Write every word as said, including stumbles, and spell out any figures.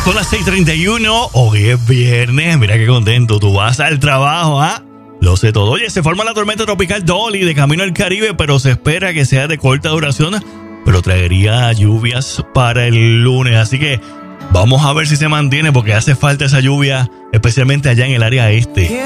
Son las seis treinta y uno, hoy es viernes, mira qué contento, tú vas al trabajo, ¿ah? Lo sé todo. Oye, se forma la tormenta tropical Dolly de camino al Caribe, pero se espera que sea de corta duración, pero traería lluvias para el lunes, así que vamos a ver si se mantiene porque hace falta esa lluvia, especialmente allá en el área este.